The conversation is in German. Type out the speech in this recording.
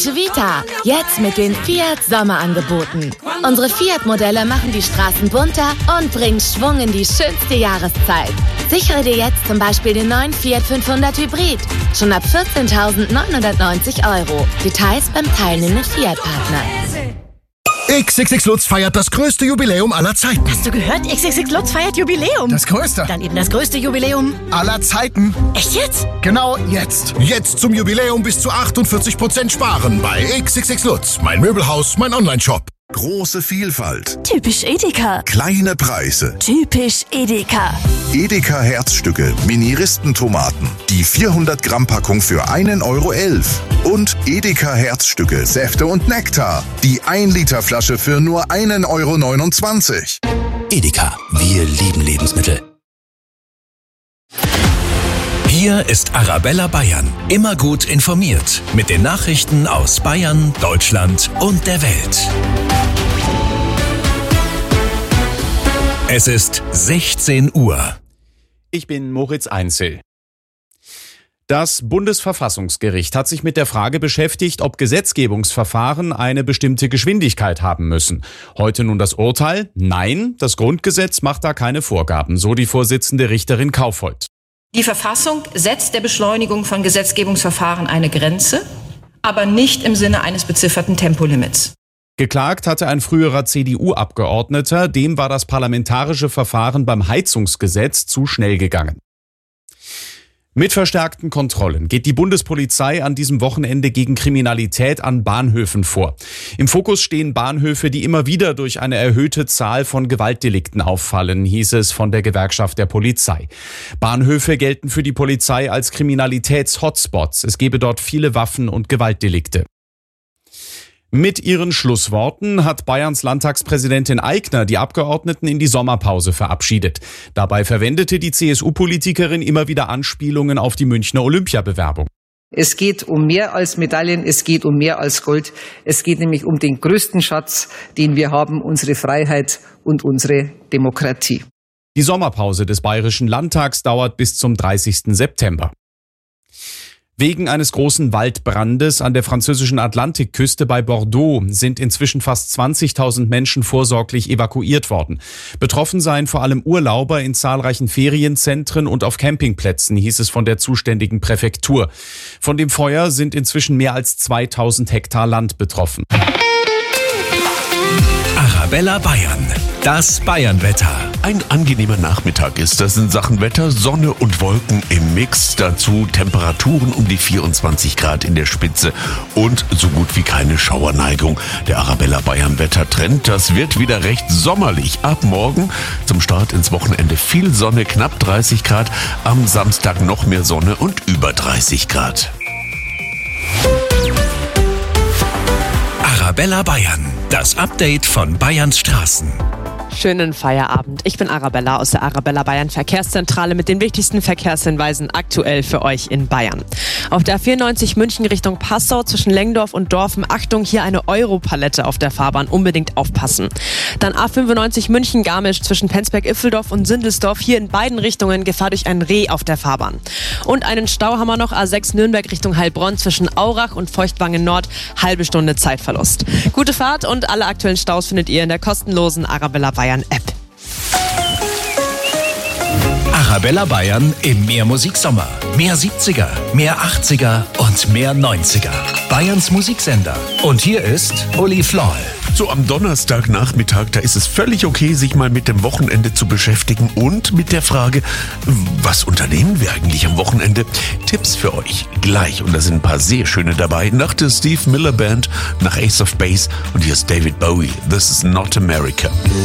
Dolce Vita. Jetzt mit den Fiat Sommerangeboten. Unsere Fiat-Modelle machen die Straßen bunter und bringen Schwung in die schönste Jahreszeit. Sichere dir jetzt zum Beispiel den neuen Fiat 500 Hybrid. Schon ab 14.990 €. Details beim teilnehmenden Fiat-Partner. XXX Lutz feiert das größte Jubiläum aller Zeiten. Hast du gehört? XXX Lutz feiert Jubiläum. Das größte. Dann eben das größte Jubiläum Aller Zeiten. Echt jetzt? Genau jetzt. Jetzt zum Jubiläum bis zu 48% sparen bei XXX Lutz. Mein Möbelhaus, mein Onlineshop. Große Vielfalt, Typisch Edeka. kleine Preise. Typisch Edeka. Edeka Herzstücke, Mini-Ristentomaten. Die 400 Gramm Packung für 1,11 € Und Edeka Herzstücke, Säfte und Nektar. Die 1 Liter Flasche für nur 1,29 €. Edeka, wir lieben Lebensmittel. Hier ist Arabella Bayern. Immer gut informiert. Mit den Nachrichten aus Bayern, Deutschland und der Welt. Es ist 16 Uhr. Ich bin Moritz Einzel. Das Bundesverfassungsgericht hat sich mit der Frage beschäftigt, ob Gesetzgebungsverfahren eine bestimmte Geschwindigkeit haben müssen. Heute nun das Urteil: Nein, das Grundgesetz macht da keine Vorgaben, so die Vorsitzende Richterin Kaufhold. Die Verfassung setzt der Beschleunigung von Gesetzgebungsverfahren eine Grenze, aber nicht im Sinne eines bezifferten Tempolimits. Geklagt hatte ein früherer CDU-Abgeordneter, dem war das parlamentarische Verfahren beim Heizungsgesetz zu schnell gegangen. Mit verstärkten Kontrollen geht die Bundespolizei an diesem Wochenende gegen Kriminalität an Bahnhöfen vor. Im Fokus stehen Bahnhöfe, die immer wieder durch eine erhöhte Zahl von Gewaltdelikten auffallen, hieß es von der Gewerkschaft der Polizei. Bahnhöfe gelten für die Polizei als Kriminalitäts-Hotspots. Es gebe dort viele Waffen- und Gewaltdelikte. Mit ihren Schlussworten hat Bayerns Landtagspräsidentin Aigner die Abgeordneten in die Sommerpause verabschiedet. Dabei verwendete die CSU-Politikerin immer wieder Anspielungen auf die Münchner Olympiabewerbung. Es geht um mehr als Medaillen, es geht um mehr als Gold. Es geht nämlich um den größten Schatz, den wir haben, unsere Freiheit und unsere Demokratie. Die Sommerpause des Bayerischen Landtags dauert bis zum 30. September. Wegen eines großen Waldbrandes an der französischen Atlantikküste bei Bordeaux sind inzwischen fast 20.000 Menschen vorsorglich evakuiert worden. Betroffen seien vor allem Urlauber in zahlreichen Ferienzentren und auf Campingplätzen, hieß es von der zuständigen Präfektur. Von dem Feuer sind inzwischen mehr als 2.000 Hektar Land betroffen. Arabella Bayern, das Bayernwetter. Ein angenehmer Nachmittag ist das in Sachen Wetter. Sonne und Wolken im Mix. Dazu Temperaturen um die 24 Grad in der Spitze und so gut wie keine Schauerneigung. Der Arabella Bayern Wettertrend, das wird wieder recht sommerlich. Ab morgen zum Start ins Wochenende viel Sonne, knapp 30 Grad. Am Samstag noch mehr Sonne und über 30 Grad. Arabella Bayern, das Update von Bayerns Straßen. Schönen Feierabend. Ich bin Arabella aus der Arabella Bayern Verkehrszentrale mit den wichtigsten Verkehrshinweisen aktuell für euch in Bayern. Auf der A94 München Richtung Passau zwischen Lengdorf und Dorfen, Achtung, hier eine Europalette auf der Fahrbahn, unbedingt aufpassen. Dann A95 München Garmisch zwischen Penzberg-Ipfeldorf und Sindelsdorf, hier in beiden Richtungen Gefahr durch ein Reh auf der Fahrbahn. Und einen Stau haben wir noch, A6 Nürnberg Richtung Heilbronn zwischen Aurach und Feuchtwangen Nord, halbe Stunde Zeitverlust. Gute Fahrt und alle aktuellen Staus findet ihr in der kostenlosen Arabella Bayern App. Arabella Bayern im Mehrmusiksommer. Mehr 70er, mehr 80er und mehr 90er. Bayerns Musiksender. Und hier ist Uli Floll. So am Donnerstagnachmittag, da ist es völlig okay, sich mal mit dem Wochenende zu beschäftigen und mit der Frage, was unternehmen wir eigentlich am Wochenende? Tipps für euch gleich, und da sind ein paar sehr schöne dabei. Nach der Steve Miller Band, nach Ace of Base, und hier ist David Bowie. This is not America.